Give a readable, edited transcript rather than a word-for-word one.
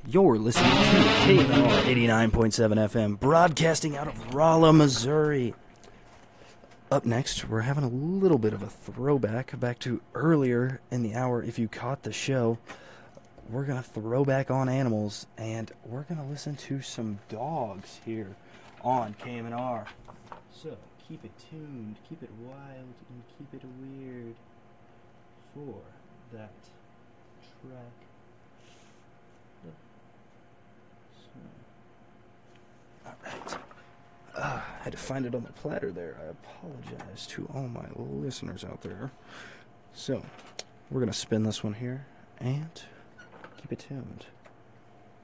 You're listening to KMR 89.7 FM, broadcasting out of Rolla, Missouri. Up next, we're having a little bit of a throwback back to earlier in the hour. If you caught the show, we're going to throw back on animals, and we're going to listen to some dogs here on KMR. So, keep it tuned, keep it wild, and keep it weird for that track. Alright. I had to find it on the platter there. I apologize to all my listeners out there. So, we're going to spin this one here and keep it tuned.